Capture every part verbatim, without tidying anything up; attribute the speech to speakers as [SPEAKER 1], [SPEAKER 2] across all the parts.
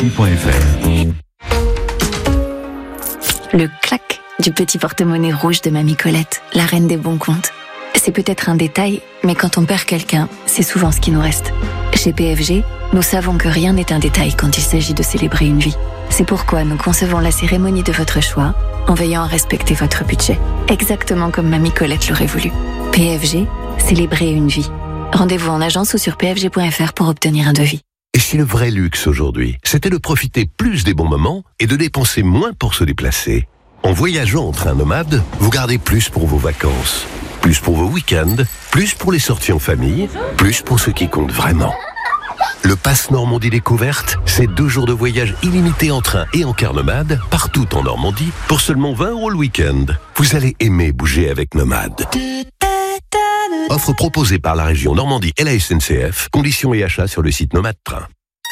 [SPEAKER 1] Le clac du petit porte-monnaie rouge de Mamie Colette, la reine des bons comptes. C'est peut-être un détail, mais quand on perd quelqu'un, c'est souvent ce qui nous reste. Chez P F G, nous savons que rien n'est un détail quand il s'agit de célébrer une vie. C'est pourquoi nous concevons la cérémonie de votre choix en veillant à respecter votre budget, exactement comme Mamie Colette l'aurait voulu. P F G, célébrer une vie. Rendez-vous en agence ou sur p f g point f r pour obtenir un devis.
[SPEAKER 2] Et si le vrai luxe aujourd'hui, c'était de profiter plus des bons moments et de dépenser moins pour se déplacer? En voyageant en train nomade, vous gardez plus pour vos vacances, plus pour vos week-ends, plus pour les sorties en famille, plus pour ce qui compte vraiment. Le Pass Normandie Découverte, c'est deux jours de voyage illimité en train et en car nomade, partout en Normandie, pour seulement vingt euros le week-end. Vous allez aimer bouger avec Nomade. Offre proposée par la région Normandie et la S N C F. Conditions et achats sur le site Nomade Train.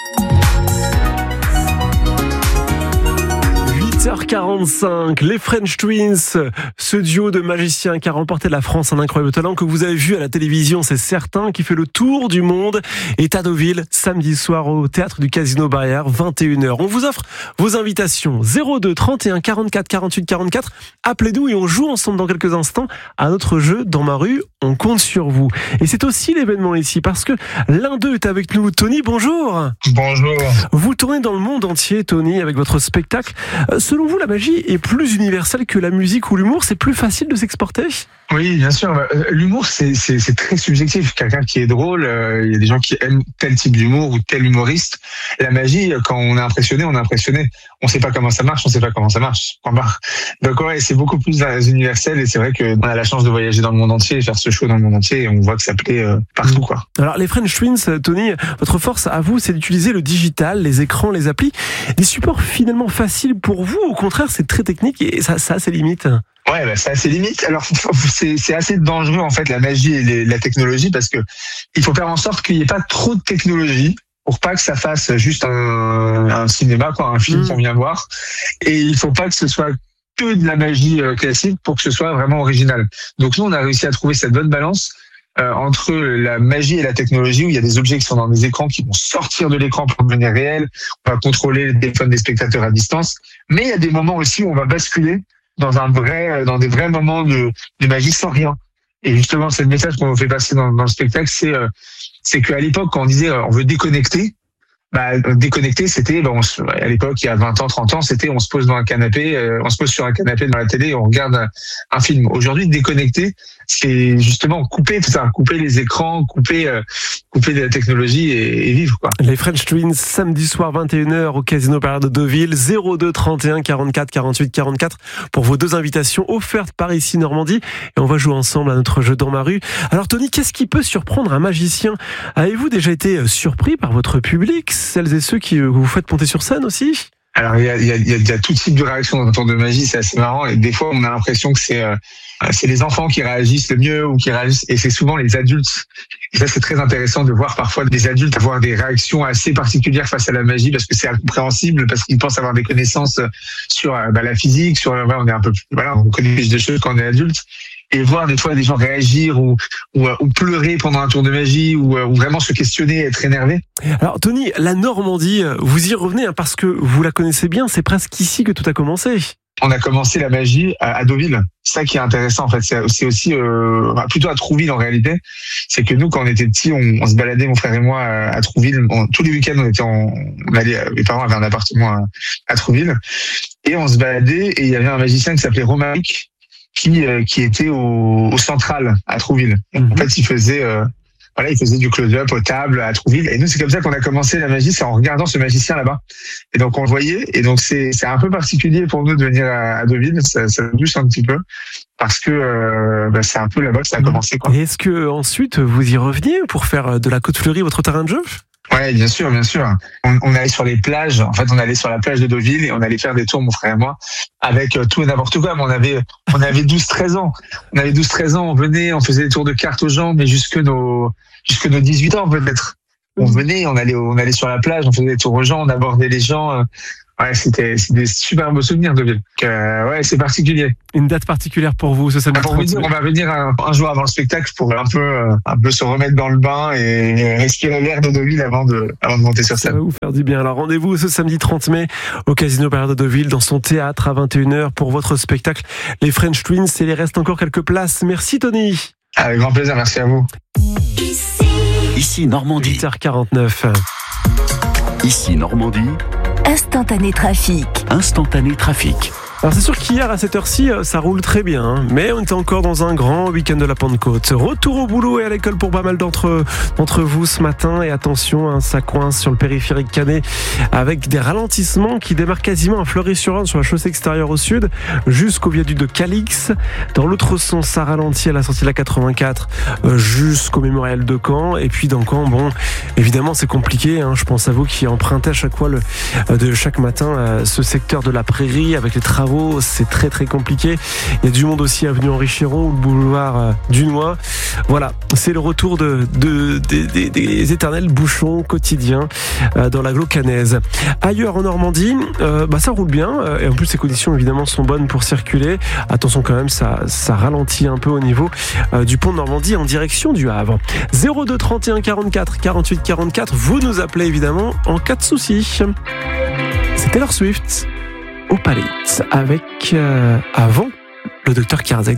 [SPEAKER 3] huit heures quarante-cinq, les French Twins, ce duo de magiciens qui a remporté la France, un incroyable talent que vous avez vu à la télévision, c'est certain, qui fait le tour du monde, est à Deauville, samedi soir au théâtre du Casino Barrière, vingt et une heures. On vous offre vos invitations, zéro deux trente et un quarante-quatre quarante-huit quarante-quatre, appelez-nous et on joue ensemble dans quelques instants à notre jeu Dans ma rue, on compte sur vous. Et c'est aussi l'événement ici, parce que l'un d'eux est avec nous. Tony, bonjour.
[SPEAKER 4] Bonjour.
[SPEAKER 3] Vous tournez dans le monde entier, Tony, avec votre spectacle. Selon vous, la magie est plus universelle que la musique ou l'humour? C'est plus facile de s'exporter?
[SPEAKER 4] Oui, bien sûr. L'humour, c'est, c'est, c'est très subjectif. Quelqu'un qui est drôle, euh, il y a des gens qui aiment tel type d'humour ou tel humoriste. La magie, quand on est impressionné, on est impressionné. On ne sait pas comment ça marche, on ne sait pas comment ça marche. Donc ouais, c'est beaucoup plus universel et c'est vrai qu'on a la chance de voyager dans le monde entier et faire ce show dans le monde entier et on voit que ça plaît euh, partout, quoi.
[SPEAKER 3] Alors les French Twins, Tony, votre force à vous, c'est d'utiliser le digital, les écrans, les applis, des supports finalement faciles pour vous. Au contraire, c'est très technique et ça, ça a ses limites.
[SPEAKER 4] Ouais, bah, ça a ses limites. Alors, c'est, c'est assez dangereux, en fait, la magie et les, la technologie, parce que il faut faire en sorte qu'il n'y ait pas trop de technologie pour pas que ça fasse juste un, un cinéma, quoi, un film mmh. qu'on vient voir. Et il faut pas que ce soit que de la magie euh, classique pour que ce soit vraiment original. Donc, nous, on a réussi à trouver cette bonne balance euh, entre la magie et la technologie, où il y a des objets qui sont dans des écrans qui vont sortir de l'écran pour devenir réels. On va contrôler le téléphone des spectateurs à distance. Mais il y a des moments aussi où on va basculer dans un vrai, dans des vrais moments de, de magie sans rien. Et justement, c'est le message qu'on fait passer dans, dans le spectacle, c'est, euh, c'est qu'à l'époque, quand on disait euh, on veut déconnecter, bah, déconnecter, c'était, bah, on se, à l'époque, il y a vingt ans, trente ans, c'était on se pose dans un canapé, euh, on se pose sur un canapé devant la télé et on regarde un, un film. Aujourd'hui, déconnecter, c'est justement couper tout ça, couper les écrans, couper, euh, couper de la technologie et, et vivre, quoi.
[SPEAKER 3] Les French Twins, samedi soir, vingt et une heures au Casino Barrière de Deauville, zéro deux trente et un quarante-quatre quarante-huit quarante-quatre pour vos deux invitations offertes par ici Normandie. Et on va jouer ensemble à notre jeu Dans ma rue. Alors Tony, qu'est-ce qui peut surprendre un magicien? Avez-vous déjà été surpris par votre public, celles et ceux qui vous faites monter sur scène aussi?
[SPEAKER 4] Alors il y a, il y a, il y a tout type de réactions dans un tour de magie, c'est assez marrant. Et des fois, on a l'impression que c'est euh, c'est les enfants qui réagissent le mieux ou qui réagissent, et c'est souvent les adultes. Et ça, c'est très intéressant de voir parfois des adultes avoir des réactions assez particulières face à la magie, parce que c'est incompréhensible, parce qu'ils pensent avoir des connaissances sur bah, la physique, sur ouais, on est un peu plus, voilà, on connaît plus de choses quand on est adulte. Et voir des fois des gens réagir ou, ou, ou pleurer pendant un tour de magie ou, ou vraiment se questionner, être énervé.
[SPEAKER 3] Alors Tony, la Normandie, vous y revenez hein, parce que vous la connaissez bien, c'est presque ici que tout a commencé.
[SPEAKER 4] On a commencé la magie à, à Deauville. C'est ça qui est intéressant en fait. C'est, c'est aussi euh, plutôt à Trouville en réalité. C'est que nous, quand on était petits, on, on se baladait, mon frère et moi, à, à Trouville. On, tous les week-ends, on était en, on allait, mes parents avaient un appartement à, à Trouville et on se baladait. Et il y avait un magicien qui s'appelait Romaric, qui euh, qui était au, au Central à Trouville. Mm-hmm. En fait, il faisait euh, voilà, il faisait du close-up aux tables à Trouville. Et nous, c'est comme ça qu'on a commencé la magie, c'est en regardant ce magicien là-bas. Et donc on le voyait. Et donc c'est c'est un peu particulier pour nous de venir à, à Deauville. Ça, ça nous touche un petit peu parce que euh, bah, c'est un peu là-bas que ça a commencé, quoi.
[SPEAKER 3] Et est-ce que ensuite vous y reveniez pour faire de la Côte Fleurie votre terrain de jeu?
[SPEAKER 4] Ouais, bien sûr, bien sûr. On, on allait sur les plages. En fait, on allait sur la plage de Deauville et on allait faire des tours, mon frère et moi, avec euh, tout et n'importe quoi. Mais on avait, on avait douze treize ans. On avait douze treize ans. On venait, on faisait des tours de cartes aux gens, mais jusque nos, jusque nos dix-huit ans, peut-être. on venait, on allait, on allait sur la plage, on faisait des tours aux gens, on abordait les gens. Euh, ouais, c'était, c'était des super beaux souvenirs de ville. Donc, euh, ouais, c'est particulier.
[SPEAKER 3] Une date particulière pour vous, ce samedi
[SPEAKER 4] Pour vous dire, on va venir un, un jour avant le spectacle pour un peu, euh, un peu se remettre dans le bain et respirer l'air de Deauville avant de, avant de monter sur scène.
[SPEAKER 3] Ça va vous faire du bien. Alors rendez-vous ce samedi trente mai au Casino Période de Deauville dans son théâtre à vingt et une heures pour votre spectacle Les French Twins. Et il reste encore quelques places. Merci Tony.
[SPEAKER 4] Avec grand plaisir, merci à vous.
[SPEAKER 5] Ici, Ici Normandie.
[SPEAKER 3] huit heures quarante-neuf.
[SPEAKER 5] Ici Normandie.
[SPEAKER 1] Instantané trafic.
[SPEAKER 5] Instantané trafic.
[SPEAKER 3] Alors c'est sûr qu'hier à cette heure-ci, ça roule très bien, hein, mais on était encore dans un grand week-end de la Pentecôte. Retour au boulot et à l'école pour pas mal d'entre, d'entre vous ce matin. Et attention, hein, ça coince sur le périphérique canet avec des ralentissements qui démarrent quasiment à Fleury-sur-Orne sur la chaussée extérieure au sud jusqu'au viaduc de Calix. Dans l'autre sens, ça ralentit à la sortie de la quatre-vingt-quatre euh, jusqu'au mémorial de Caen. Et puis dans Caen, bon, évidemment c'est compliqué. Hein, je pense à vous qui empruntez à chaque fois le, euh, de chaque matin euh, ce secteur de la Prairie avec les travaux. C'est très très compliqué. Il y a du monde aussi avenue Henri Chéron ou le boulevard du Noy. Voilà, c'est le retour de, de, de, de des éternels bouchons quotidiens euh, dans l'agglo canaise. Ailleurs en Normandie, euh, bah ça roule bien euh, et en plus les conditions évidemment sont bonnes pour circuler. Attention quand même, ça, ça ralentit un peu au niveau euh, du pont de Normandie en direction du Havre. zéro deux trente et un quarante-quatre quarante-huit quarante-quatre. Vous nous appelez évidemment en cas de souci. C'est Taylor Swift au Palais avec euh, avant le docteur Karzek.